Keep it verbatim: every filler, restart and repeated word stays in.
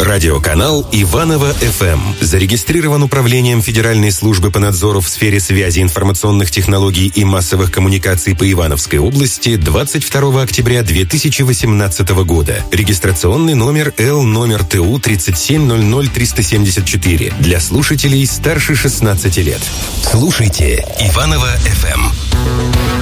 Радиоканал Иваново-эф эм зарегистрирован Управлением Федеральной службы по надзору в сфере связи, информационных технологий и массовых коммуникаций по Ивановской области двадцать второго октября две тысячи восемнадцатого года. Регистрационный номер Л номер Т У тридцать семь ноль ноль триста семьдесят четыре для слушателей старше шестнадцати лет. Слушайте Иваново-эф эм.